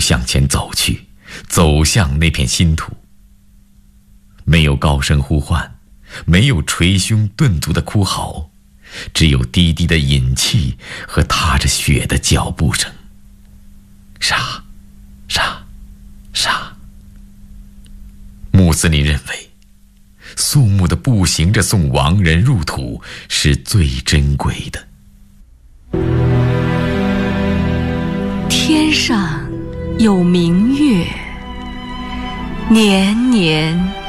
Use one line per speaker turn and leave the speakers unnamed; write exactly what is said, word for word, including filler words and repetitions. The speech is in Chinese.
向前走去，走向那片新土。没有高声呼唤，没有捶胸顿足的哭嚎，只有低低的饮气和踏着雪的脚步声。沙沙沙。穆斯林认为，肃穆地步行着送亡人入土是最珍贵的。
天上有明月，年年